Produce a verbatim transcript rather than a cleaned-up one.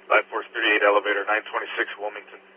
five four three eight elevator nine twenty-six Wilmington.